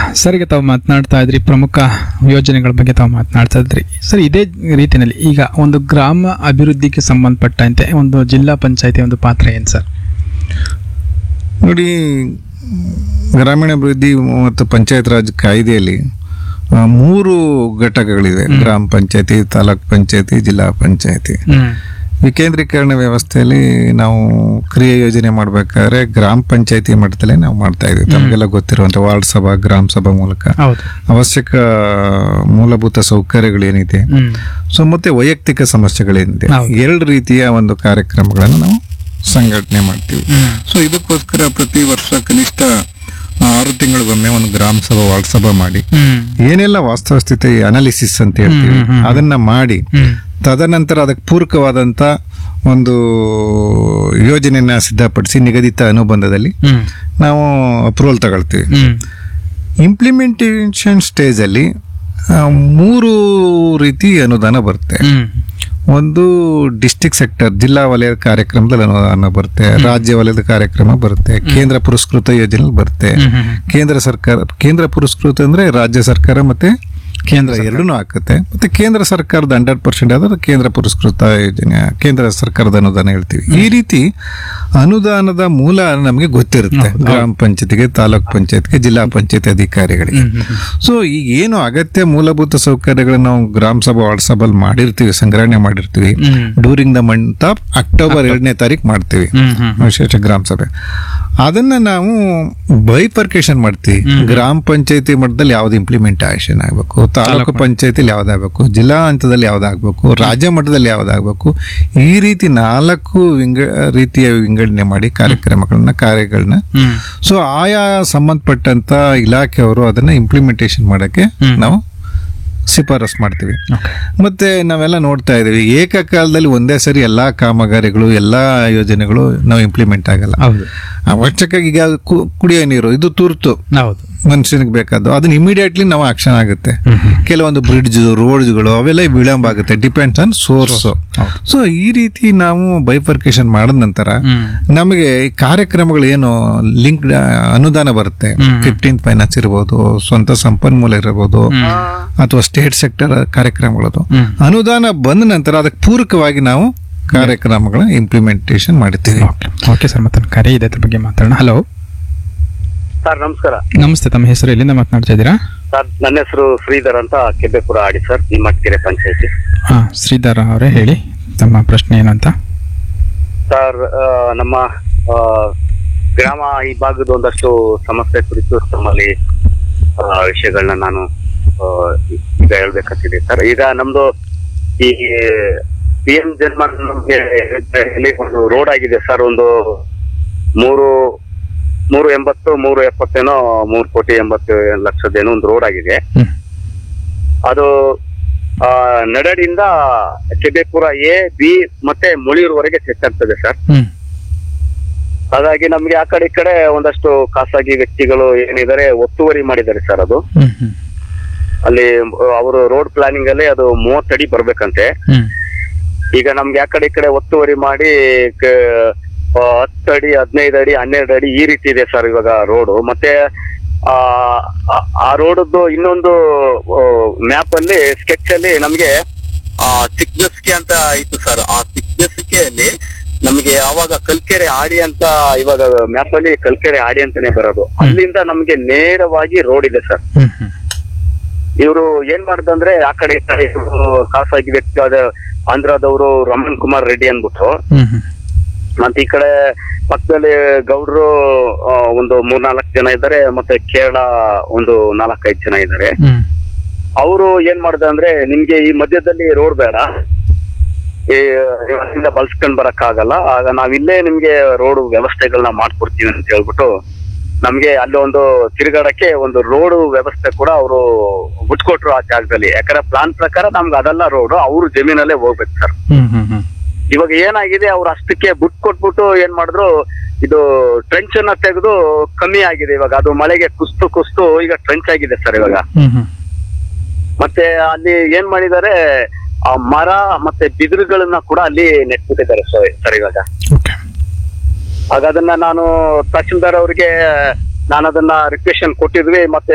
Sir, ಈಗ ತಾವು ಮಾತನಾಡ್ತಾ ಇದ್ರಿ, ಪ್ರಮುಖ ಯೋಜನೆಗಳ ಬಗ್ಗೆ ತಾವು ಮಾತನಾಡ್ತಾ ಇದ್ರಿ. ಸರ್, ಇದೇ ರೀತಿಯಲ್ಲಿ ಈಗ ಒಂದು ಗ್ರಾಮ ಅಭಿವೃದ್ಧಿಗೆ ಸಂಬಂಧಪಟ್ಟಂತೆ ಒಂದು ಜಿಲ್ಲಾ ಪಂಚಾಯತಿ ಒಂದು ಪಾತ್ರ ಏನು ಸರ್? ನೋಡಿ, ಗ್ರಾಮೀಣಾಭಿವೃದ್ಧಿ ಮತ್ತು ಪಂಚಾಯತ್ ರಾಜ್ ಕಾಯ್ದೆಯಲ್ಲಿ 3 ಘಟಕಗಳಿವೆ: ಗ್ರಾಮ ಪಂಚಾಯತಿ, ತಾಲೂಕ್ ಪಂಚಾಯತಿ, ಜಿಲ್ಲಾ ಪಂಚಾಯತಿ. ವಿಕೇಂದ್ರೀಕರಣ ವ್ಯವಸ್ಥೆಯಲ್ಲಿ ನಾವು ಕ್ರಿಯೆ ಯೋಜನೆ ಮಾಡಬೇಕಾದ್ರೆ ಗ್ರಾಮ ಪಂಚಾಯತಿ ಮಟ್ಟದಲ್ಲೇ ನಾವು ಮಾಡ್ತಾ ಇದ್ವಿ. ತಮಗೆಲ್ಲ ಗೊತ್ತಿರುವಂತ ವಾರ್ಡ್ ಸಭಾ, ಗ್ರಾಮ ಸಭಾ ಮೂಲಕ ಅವಶ್ಯಕ ಮೂಲಭೂತ ಸೌಕರ್ಯಗಳೇನಿದೆ, ಸೊ ಮತ್ತೆ ವೈಯಕ್ತಿಕ ಸಮಸ್ಯೆಗಳೇನಿದೆ, 2 ರೀತಿಯ ಒಂದು ಕಾರ್ಯಕ್ರಮಗಳನ್ನು ನಾವು ಸಂಘಟನೆ ಮಾಡ್ತೀವಿ. ಸೊ ಇದಕ್ಕೋಸ್ಕರ ಪ್ರತಿ ವರ್ಷ ಕನಿಷ್ಠ 6 ತಿಂಗಳಿಗೊಮ್ಮೆ ಒಂದು ಗ್ರಾಮ ಸಭಾ, ವಾರ್ಡ್ ಸಭಾ ಮಾಡಿ ಏನೆಲ್ಲ ವಾಸ್ತವ ಸ್ಥಿತಿ ಅನಾಲಿಸಿಸ್ ಅಂತ ಹೇಳ್ತೀವಿ ಅದನ್ನ ಮಾಡಿ, ತದನಂತರ ಅದಕ್ಕೆ ಪೂರಕವಾದಂತ ಒಂದು ಯೋಜನೆಯನ್ನ ಸಿದ್ಧಪಡಿಸಿ ನಿಗದಿತ ಅನುಬಂಧದಲ್ಲಿ ನಾವು ಅಪ್ರೂವಲ್ ತಗೊಳ್ತೀವಿ. ಇಂಪ್ಲಿಮೆಂಟೇಷನ್ ಸ್ಟೇಜ್ ಅಲ್ಲಿ 3 ರೀತಿ ಅನುದಾನ ಬರುತ್ತೆ. ಒಂದು ಡಿಸ್ಟ್ರಿಕ್ಟ್ ಸೆಕ್ಟರ್, ಜಿಲ್ಲಾ ವಲಯದ ಕಾರ್ಯಕ್ರಮದಲ್ಲಿ ಅನುದಾನ ಬರುತ್ತೆ, ರಾಜ್ಯ ವಲಯದ ಕಾರ್ಯಕ್ರಮ ಬರುತ್ತೆ, ಕೇಂದ್ರ ಪುರಸ್ಕೃತ ಯೋಜನೆ ಬರುತ್ತೆ. ಕೇಂದ್ರ ಪುರಸ್ಕೃತ ಅಂದ್ರೆ ರಾಜ್ಯ ಸರ್ಕಾರ ಮತ್ತೆ ಕೇಂದ್ರ ಎರಡೂ ಹಾಕುತ್ತೆ. ಮತ್ತೆ ಕೇಂದ್ರ ಸರ್ಕಾರದ 100% ಆದ್ರೆ ಕೇಂದ್ರ ಪುರಸ್ಕೃತ ಯೋಜನೆ, ಕೇಂದ್ರ ಸರ್ಕಾರದ ಅನುದಾನ ಹೇಳ್ತೀವಿ. ಈ ರೀತಿ ಅನುದಾನದ ಮೂಲ ನಮಗೆ ಗೊತ್ತಿರುತ್ತೆ ಗ್ರಾಮ ಪಂಚಾಯತಿಗೆ, ತಾಲೂಕ್ ಪಂಚಾಯತ್ಗೆ, ಜಿಲ್ಲಾ ಪಂಚಾಯತ್ ಅಧಿಕಾರಿಗಳಿಗೆ. ಸೊ ಈಗ ಏನು ಅಗತ್ಯ ಮೂಲಭೂತ ಸೌಕರ್ಯಗಳನ್ನ ನಾವು ಗ್ರಾಮ ಸಭಾ, ವಾರ್ಡ್ ಸಭೆಯಲ್ಲಿ ಮಾಡಿರ್ತೀವಿ, ಸಂಗ್ರಹಣೆ ಮಾಡಿರ್ತೀವಿ. During the month of October 2ನೇ ತಾರೀಕು ಮಾಡ್ತೀವಿ ವಿಶೇಷ ಗ್ರಾಮ ಸಭೆ. ಅದನ್ನ ನಾವು ಬೈಫರ್ಕೇಶನ್ ಮಾಡ್ತೀವಿ. ಗ್ರಾಮ ಪಂಚಾಯತಿ ಮಟ್ಟದಲ್ಲಿ ಯಾವ್ದು ಇಂಪ್ಲಿಮೆಂಟೇಷನ್ ಆಗಬೇಕು, ತಾಲೂಕು ಪಂಚಾಯತಿಲಿ ಯಾವ್ದಾಗಬೇಕು, ಜಿಲ್ಲಾ ಹಂತದಲ್ಲಿ ಯಾವ್ದಾಗಬೇಕು, ರಾಜ್ಯ ಮಟ್ಟದಲ್ಲಿ ಯಾವ್ದಾಗಬೇಕು, ಈ ರೀತಿ 4 ರೀತಿಯ ವಿಂಗಡಣೆ ಮಾಡಿ ಕಾರ್ಯಗಳನ್ನ ಸೊ ಆಯಾ ಸಂಬಂಧಪಟ್ಟಂತ ಇಲಾಖೆಯವರು ಅದನ್ನ ಇಂಪ್ಲಿಮೆಂಟೇಷನ್ ಮಾಡಕ್ಕೆ ನಾವು ಶಿಫಾರಸ್ ಮಾಡ್ತೀವಿ. ಮತ್ತೆ ನಾವೆಲ್ಲ ನೋಡ್ತಾ ಇದೀವಿ, ಏಕಕಾಲದಲ್ಲಿ ಒಂದೇ ಸರಿ ಎಲ್ಲಾ ಕಾಮಗಾರಿಗಳು, ಎಲ್ಲಾ ಯೋಜನೆಗಳು ನಾವು ಇಂಪ್ಲಿಮೆಂಟ್ ಆಗಲ್ಲ. ಅವಶ್ಯಕ ಈಗ ಕುಡಿಯೋ ನೀರು, ಇದು ತುರ್ತು ಮನುಷ್ಯನಿಗೆ ಬೇಕಾದ್ದು, ಅದನ್ನ ಇಮಿಡಿಯೇಟ್ಲಿ ನಾವು ಆಕ್ಷನ್ ಆಗುತ್ತೆ. ಕೆಲವೊಂದು ಬ್ರಿಡ್ಜ್, ರೋಡ್ಸ್ಗಳು ಅವೆಲ್ಲ ವಿಳಂಬ ಆಗುತ್ತೆ, ಡಿಪೆಂಡ್ಸ್ ಆನ್ ಸೋರ್ಸ್. ಸೊ ಈ ರೀತಿ ನಾವು ಬೈಫರ್ಕೇಶನ್ ಮಾಡಿದ ನಂತರ ನಮಗೆ ಕಾರ್ಯಕ್ರಮಗಳು ಏನು ಲಿಂಕ್ ಅನುದಾನ ಬರುತ್ತೆ. 15th ಫೈನಾನ್ಸ್ ಇರ್ಬೋದು, ಸ್ವಂತ ಸಂಪನ್ಮೂಲ ಇರಬಹುದು, ಅಥವಾ ಸ್ಟೇಟ್ ಸೆಕ್ಟರ್ ಕಾರ್ಯಕ್ರಮಗಳದು ಅನುದಾನ ಬಂದ ನಂತರ ಅದಕ್ಕೆ ಪೂರಕವಾಗಿ ನಾವು ಕಾರ್ಯಕ್ರಮಗಳ ಇಂಪ್ಲಿಮೆಂಟೇಷನ್ ಮಾಡ್ತೀವಿ. ಓಕೆ ಸರ್, ಮತ್ತೆ ಕರೆ ಇದೆ ಅದ್ರ ಬಗ್ಗೆ ಮಾತಾಡೋಣ. ಹಲೋ ಸರ್, ನಮಸ್ಕಾರ. ನಮಸ್ತೆ, ತಮ್ಮ ಹೆಸರು, ಎಲ್ಲಿಂದ ಮಾತನಾಡ್ತಾ ಇದ್ದೀರಾ? ಸರ್, ನನ್ನ ಹೆಸರು ಶ್ರೀಧರ್ ಅಂತ, ಕೆಬ್ಬೆಪುರ ಆಡಿ ಸರ್, ನಿಮ್ಮಕೆರೆ ಪಂಚಾಯತಿ. ಶ್ರೀಧರ್ ಅವರೇ, ಹೇಳಿ ತಮ್ಮ ಪ್ರಶ್ನೆ ಏನು ಅಂತ. ಸರ್, ನಮ್ಮ ಗ್ರಾಮ ಈ ಭಾಗದ ಒಂದಷ್ಟು ಸಮಸ್ಯೆ ಕುರಿತು ತಮ್ಮಲ್ಲಿ ವಿಷಯಗಳನ್ನ ನಾನು ಈಗ ಹೇಳ್ಬೇಕಂತಿದೆ ಸರ್. ಈಗ ನಮ್ದು ಈ PM ಜನ್ಮನ್ ಒಂದು ರೋಡ್ ಆಗಿದೆ ಸರ್, ಒಂದು 380, 370 3,80,00,000 ಒಂದು ರೋಡ್ ಆಗಿದೆ. ಅದು ನಡಡಿಯಿಂದ ಕೆಬ್ಬೆಪುರ A, B ಮತ್ತೆ ಮುಳಿಯೂರ್ವರೆಗೆ ಸೆಟ್ ಆಗ್ತದೆ ಸರ್. ಹಾಗಾಗಿ ನಮ್ಗೆ ಆ ಕಡೆ ಈ ಕಡೆ ಒಂದಷ್ಟು ಖಾಸಗಿ ವ್ಯಕ್ತಿಗಳು ಏನಿದ್ದಾರೆ ಒತ್ತುವರಿ ಮಾಡಿದ್ದಾರೆ ಸರ್. ಅದು ಅಲ್ಲಿ ಅವರು ರೋಡ್ ಪ್ಲಾನಿಂಗ್ ಅಲ್ಲಿ ಅದು 30 ಅಡಿ ಬರ್ಬೇಕಂತೆ. ಈಗ ನಮ್ಗೆ ಆ ಕಡೆ ಈ ಕಡೆ ಒತ್ತುವರಿ ಮಾಡಿ 10 ಅಡಿ, 15 ಅಡಿ, 12 ಅಡಿ ಈ ರೀತಿ ಇದೆ ಸರ್ ಇವಾಗ ರೋಡು. ಮತ್ತೆ ಆ ರೋಡದ್ದು ಇನ್ನೊಂದು ಮ್ಯಾಪ್ ಅಲ್ಲಿ, ಸ್ಕೆಚ್ ಅಲ್ಲಿ ನಮ್ಗೆ ಚಿಕ್ಕಸ್ಕೆ ಅಂತ ಇತ್ತು ಸರ್. ಆ ಚಿಕ್ಕಸ್ಕೆಯಲ್ಲಿ ನಮ್ಗೆ ಯಾವಾಗ ಕಲ್ಕೆರೆ ಆಡಿ ಅಂತ, ಇವಾಗ ಮ್ಯಾಪ್ ಅಲ್ಲಿ ಕಲ್ಕೆರೆ ಆಡಿ ಅಂತಾನೆ ಬರೋದು, ಅಲ್ಲಿಂದ ನಮ್ಗೆ ನೇರವಾಗಿ ರೋಡ್ ಇದೆ ಸರ್. ಇವರು ಏನ್ ಮಾಡ್ದಂದ್ರೆ ಆ ಕಡೆ ಖಾಸಗಿ ವ್ಯಕ್ತಿ ಆದ ಆಂಧ್ರದವರು ರಮಣ್ ಕುಮಾರ್ ರೆಡ್ಡಿ ಅನ್ಬಿಟ್ಟು, ಮತ್ತೆ ಈ ಕಡೆ ಪಕ್ಕದಲ್ಲಿ ಗೌಡ್ರು ಒಂದು 3-4 ಜನ ಇದ್ದಾರೆ, ಮತ್ತೆ ಕೇರಳ ಒಂದು 4-5 ಜನ ಇದ್ದಾರೆ. ಅವರು ಏನ್ ಮಾಡ್ದ ಅಂದ್ರೆ, ನಿಮ್ಗೆ ಈ ಮಧ್ಯದಲ್ಲಿ ರೋಡ್ ಬೇಡ, ಅಲ್ಲಿಂದ ಬಳಸ್ಕೊಂಡ್ ಬರಕ್ ಆಗಲ್ಲ, ಆಗ ನಾವಿಲ್ಲೇ ನಿಮ್ಗೆ ರೋಡ್ ವ್ಯವಸ್ಥೆಗಳನ್ನ ಮಾಡ್ಕೊಡ್ತೀವಿ ಅಂತ ಹೇಳ್ಬಿಟ್ಟು ನಮ್ಗೆ ಅಲ್ಲಿ ಒಂದು ತಿರುಗಾಡಕ್ಕೆ ಒಂದು ರೋಡ್ ವ್ಯವಸ್ಥೆ ಕೂಡ ಅವರು ಬಿಟ್ಕೊಟ್ರು ಆ ಜಾಗದಲ್ಲಿ. ಯಾಕಂದ್ರೆ ಪ್ಲಾನ್ ಪ್ರಕಾರ ನಮ್ಗೆ ಅದೆಲ್ಲ ರೋಡ್ ಅವ್ರ ಜಮೀನಲ್ಲೇ ಹೋಗ್ಬೇಕು ಸರ್. ಇವಾಗ ಏನಾಗಿದೆ, ಅವ್ರು ಅಷ್ಟಕ್ಕೆ ಬಿಟ್ ಕೊಟ್ಬಿಟ್ಟು ಏನ್ ಮಾಡಿದ್ರು, ಇದು ಟ್ರೆಂಚ್ ಅನ್ನ ತೆಗೆದು ಕಮ್ಮಿ ಆಗಿದೆ ಇವಾಗ. ಅದು ಮಳೆಗೆ ಕುಸ್ತು ಈಗ ಟ್ರೆಂಚ್ ಆಗಿದೆ ಸರ್ ಇವಾಗ. ಮತ್ತೆ ಅಲ್ಲಿ ಏನ್ ಮಾಡಿದ್ದಾರೆ, ಆ ಮರ ಮತ್ತೆ ಬಿದಿರುಗಳನ್ನ ಕೂಡ ಅಲ್ಲಿ ನೆಟ್ಬಿಟ್ಟಿದ್ದಾರೆ ಸರ್ ಇವಾಗ. ಆಗ ಅದನ್ನ ನಾನು ತಹಶೀಲ್ದಾರ್ ಅವ್ರಿಗೆ ನಾನು ಅದನ್ನ ರಿಕ್ವೆಷನ್ ಕೊಟ್ಟಿದ್ವಿ. ಮತ್ತೆ